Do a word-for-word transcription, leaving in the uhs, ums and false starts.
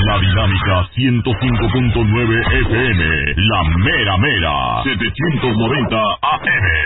La Dinámica ciento cinco punto nueve F M, La Mera Mera, setecientos noventa A M.